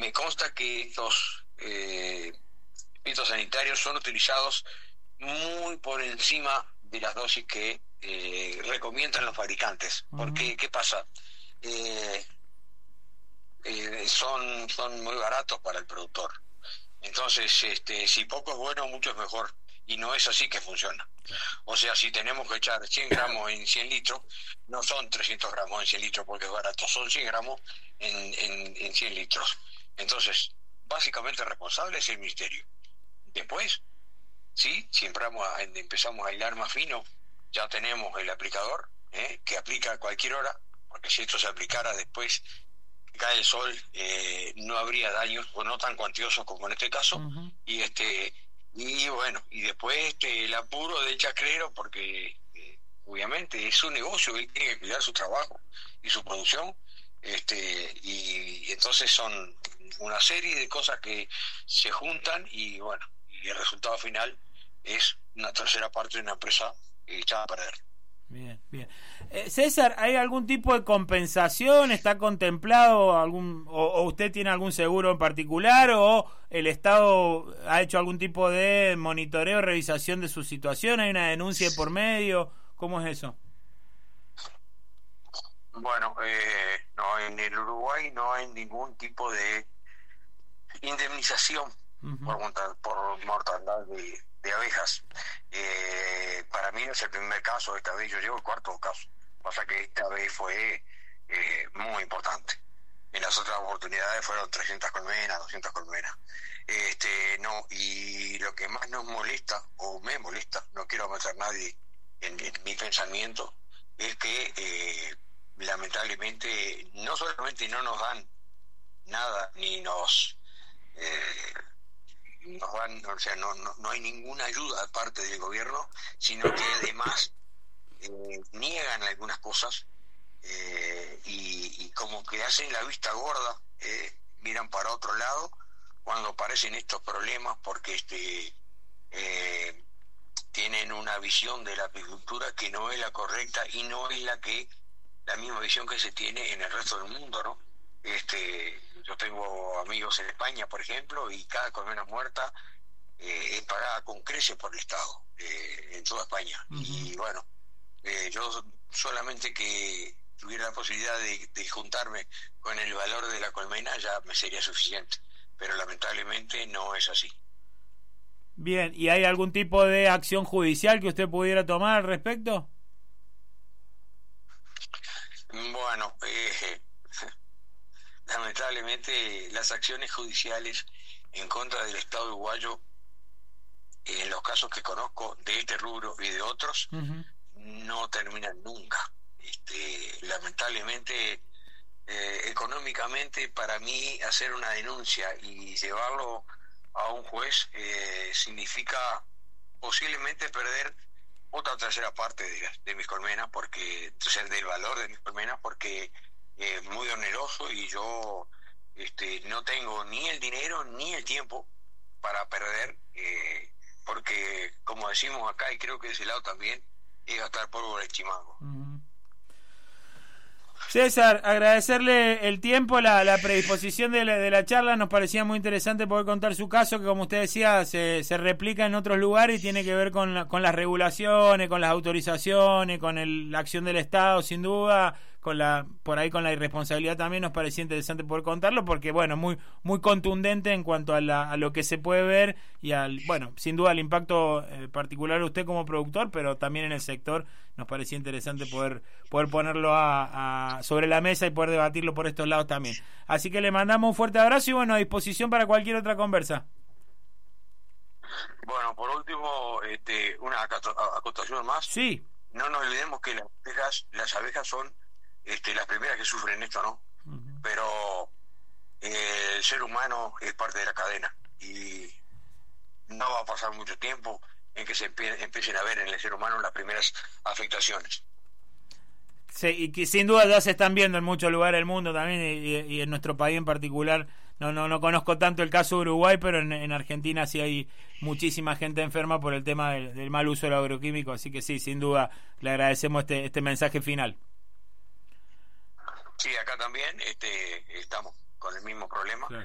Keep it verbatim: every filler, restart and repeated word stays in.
me consta que estos eh, fitosanitarios son utilizados muy por encima de las dosis que eh, recomiendan los fabricantes. Uh-huh. Porque, ¿qué pasa? Eh, eh, son, son muy baratos para el productor. Entonces, este, si poco es bueno, mucho es mejor. Y no es así que funciona. O sea, si tenemos que echar cien gramos en cien litros, no son trescientos gramos en cien litros porque es barato, son cien gramos en, en, en cien litros. Entonces, básicamente el responsable es el ministerio. Después, sí, si empezamos a, empezamos a hilar más fino, ya tenemos el aplicador, ¿eh? que aplica a cualquier hora, porque si esto se aplicara después que cae el sol, eh, no habría daños, o no tan cuantiosos como en este caso, uh-huh. y este y bueno, y después este el apuro del chacrero, porque eh, obviamente es su negocio, él tiene que cuidar su trabajo y su producción, este y, y entonces son una serie de cosas que se juntan y bueno, y el resultado final es una tercera parte de una empresa echada a perder. Bien, bien. Eh, César, ¿hay algún tipo de compensación? ¿Está contemplado algún, o, o usted tiene algún seguro en particular, o el Estado ha hecho algún tipo de monitoreo, revisación de su situación? ¿Hay una denuncia por medio? ¿Cómo es eso? Bueno, eh, no, en el Uruguay no hay ningún tipo de indemnización uh-huh. por, monta- por mortandad de, de abejas. Eh, para mí no es el primer caso, esta vez yo llevo el cuarto caso. Pasa que esta vez fue eh, muy importante. En las otras oportunidades fueron trescientas colmenas, doscientas colmenas. Este, no, y lo que más nos molesta, o me molesta, no quiero meter a nadie en, en mi pensamiento, es que eh, lamentablemente no solamente no nos dan nada, ni nos eh, nos dan, o sea, no, no, no hay ninguna ayuda de parte del gobierno, sino que además eh, niegan algunas cosas eh, y, y como que hacen la vista gorda, eh, miran para otro lado cuando aparecen estos problemas, porque este eh, tienen una visión de la apicultura que no es la correcta y no es la que la misma visión que se tiene en el resto del mundo, ¿no? Este, yo tengo amigos en España, por ejemplo, y cada colmena muerta eh, es pagada con creces por el Estado eh, en toda España. Uh-huh. Y bueno, eh, yo solamente que tuviera la posibilidad de, de juntarme con el valor de la colmena ya me sería suficiente, pero lamentablemente no es así. Bien, ¿y hay algún tipo de acción judicial que usted pudiera tomar al respecto? Bueno, eh, lamentablemente las acciones judiciales en contra del Estado uruguayo, en los casos que conozco de este rubro y de otros, uh-huh. no terminan nunca. Este, lamentablemente, eh, económicamente, para mí hacer una denuncia y llevarlo a un juez eh, significa posiblemente perder otra tercera parte de, de mis colmenas, porque entonces del valor de mis colmenas, porque es eh, muy oneroso y yo este, no tengo ni el dinero ni el tiempo para perder, eh, porque como decimos acá, y creo que de ese lado también, es gastar polvo de chimango. Uh-huh. César, agradecerle el tiempo, la, la predisposición de la, de la charla. Nos parecía muy interesante poder contar su caso, que como usted decía se, se replica en otros lugares y tiene que ver con, la, con las regulaciones, con las autorizaciones, con el, la acción del Estado, sin duda, con la por ahí con la irresponsabilidad también. Nos parecía interesante poder contarlo porque bueno, muy muy contundente en cuanto a, la, a lo que se puede ver y al bueno, sin duda el impacto eh, particular de usted como productor, pero también en el sector. Nos parecía interesante poder poder ponerlo a, a sobre la mesa y poder debatirlo por estos lados también. Así que le mandamos un fuerte abrazo y bueno, a disposición para cualquier otra conversa. Bueno, por último, este, una acotación más. Sí. No nos olvidemos que las abejas, las abejas son este, las primeras que sufren esto, ¿no? Uh-huh. Pero eh, el ser humano es parte de la cadena y no va a pasar mucho tiempo en que se empie- empiecen a ver en el ser humano las primeras afectaciones. Sí, y que sin duda ya se están viendo en muchos lugares del mundo también y, y en nuestro país en particular. No no no conozco tanto el caso de Uruguay, pero en, en Argentina sí hay muchísima gente enferma por el tema del, del mal uso del agroquímico, así que sí, sin duda le agradecemos este este mensaje final. Sí, acá también este, estamos con el mismo problema. Claro.